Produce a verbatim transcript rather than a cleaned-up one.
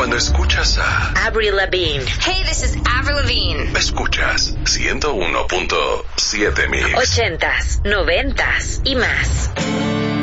cuando escuchas a Avril Lavigne. Hey, this is Avril Lavigne. Escuchas ciento uno punto siete Mix. Ochentas, noventas y más.